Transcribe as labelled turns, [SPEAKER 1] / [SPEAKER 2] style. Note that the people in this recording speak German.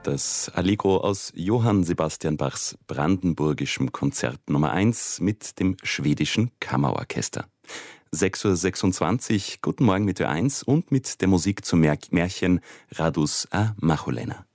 [SPEAKER 1] Das Allegro aus Johann Sebastian Bachs brandenburgischem Konzert Nummer 1 mit dem schwedischen Kammerorchester. 6.26 Uhr, guten Morgen mit Ö1 und mit der Musik zum Märchen Radus a Macholena.